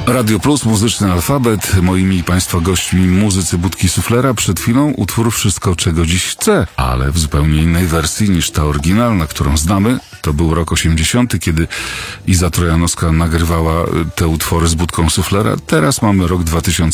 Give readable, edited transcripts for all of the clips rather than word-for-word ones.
Radio Plus, muzyczny alfabet. Moimi Państwa gośćmi muzycy Budki Suflera. Przed chwilą utwór Wszystko, czego dziś chcę, ale w zupełnie innej wersji niż ta oryginalna, którą znamy. To był rok 80., kiedy Iza Trojanowska nagrywała te utwory z Budką Suflera. Teraz mamy rok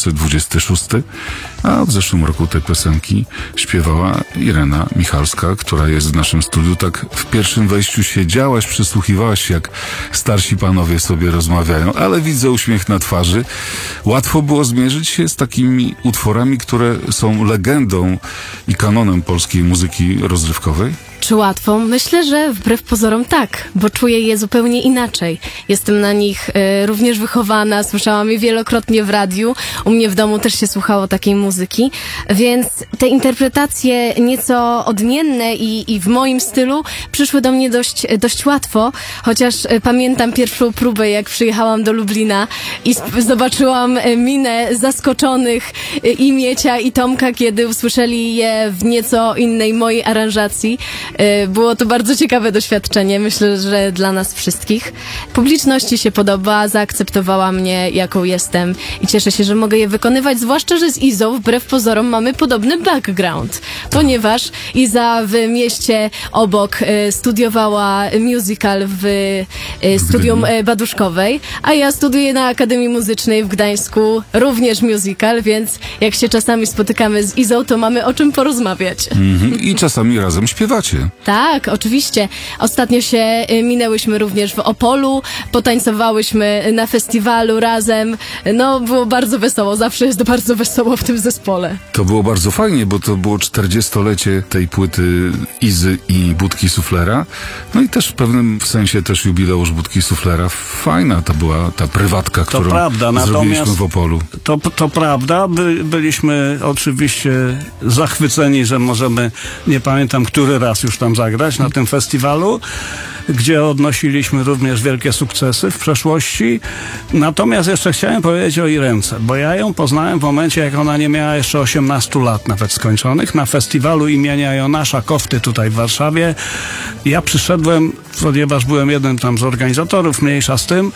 2026, a w zeszłym roku te piosenki śpiewała Irena Michalska, która jest w naszym studiu. Tak w pierwszym wejściu siedziałaś, przysłuchiwałaś się, jak starsi panowie sobie rozmawiają, ale widzę uśmiech na twarzy. Łatwo było zmierzyć się z takimi utworami, które są legendą i kanonem polskiej muzyki rozrywkowej? Czy łatwo? Myślę, że wbrew pozorom tak, bo czuję je zupełnie inaczej. Jestem na nich również wychowana, słyszałam je wielokrotnie w radiu, u mnie w domu też się słuchało takiej muzyki, więc te interpretacje nieco odmienne i w moim stylu przyszły do mnie dość łatwo, chociaż pamiętam pierwszą próbę, jak przyjechałam do Lublina i zobaczyłam minę zaskoczonych i Miecia, i Tomka, kiedy usłyszeli je w nieco innej mojej aranżacji. Było to bardzo ciekawe doświadczenie, myślę, że dla nas wszystkich. Publiczności się podoba, zaakceptowała mnie, jaką jestem i cieszę się, że mogę je wykonywać, zwłaszcza, że z Izą wbrew pozorom mamy podobny background, ponieważ Iza w mieście obok studiowała musical w Studium Baduszkowej, a ja studiuję na Akademii Muzycznej w Gdańsku, również musical, więc jak się czasami spotykamy z Izą, to mamy o czym porozmawiać. I czasami razem śpiewacie. Tak, oczywiście. Ostatnio się minęłyśmy również w Opolu, potańcowałyśmy na festiwalu razem. No, było bardzo wesoło, zawsze jest bardzo wesoło w tym zespole. To było bardzo fajnie, bo to było 40-lecie tej płyty Izy i Budki Suflera. No i też w pewnym sensie też jubileusz Budki Suflera. Fajna to była ta prywatka, którą zrobiliśmy w Opolu. To prawda. Byliśmy oczywiście zachwyceni, że możemy, nie pamiętam który raz już tam zagrać na tym festiwalu, gdzie odnosiliśmy również wielkie sukcesy w przeszłości. Natomiast jeszcze chciałem powiedzieć o Irence, bo ja ją poznałem w momencie, jak ona nie miała jeszcze 18 lat nawet skończonych, na festiwalu imienia Jonasza Kofty tutaj w Warszawie. Ja przyszedłem, ponieważ byłem jednym tam z organizatorów, mniejsza z tym,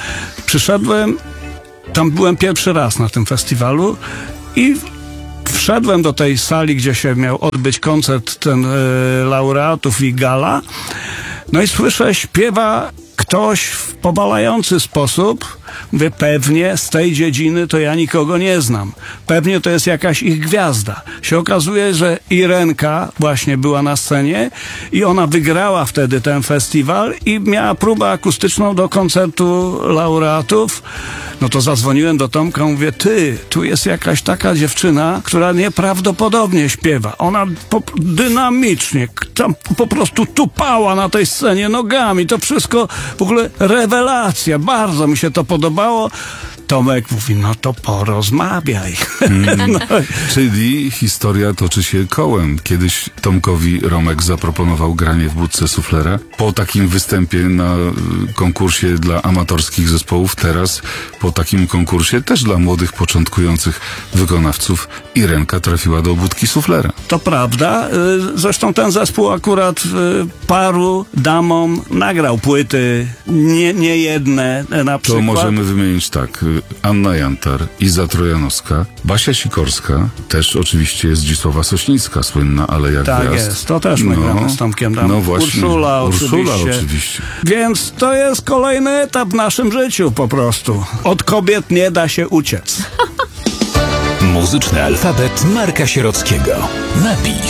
tam byłem pierwszy raz na tym festiwalu i wszedłem do tej sali, gdzie się miał odbyć koncert laureatów i gala. No i słyszę, śpiewa ktoś w powalający sposób. Mówię, pewnie z tej dziedziny to ja nikogo nie znam. Pewnie to jest jakaś ich gwiazda. Się okazuje, że Irenka właśnie była na scenie i ona wygrała wtedy ten festiwal i miała próbę akustyczną do koncertu laureatów. No to zadzwoniłem do Tomka, mówię, tu jest jakaś taka dziewczyna, która nieprawdopodobnie śpiewa. Ona dynamicznie, tam po prostu tupała na tej scenie nogami. To wszystko w ogóle rewelacja. Bardzo mi się to podobało. Tomek mówi, no to porozmawiaj. No. Czyli historia toczy się kołem. Kiedyś Tomkowi Romek zaproponował granie w Budce Suflera. Po takim występie na konkursie dla amatorskich zespołów, teraz po takim konkursie też dla młodych, początkujących wykonawców Irenka trafiła do Budki Suflera. To prawda. Zresztą ten zespół akurat paru damom nagrał płyty, nie jedne na przykład. To możemy wymienić tak. Anna Jantar, Iza Trojanowska, Basia Sikorska, też oczywiście Zdzisława Sośnicka, słynna Aleja Gwiazd. Tak jest, to też my gramy z Tomkiem tam. No właśnie, Urszula oczywiście. Więc to jest kolejny etap w naszym życiu po prostu. Od kobiet nie da się uciec. Muzyczny alfabet Marka Sierockiego. Napisz.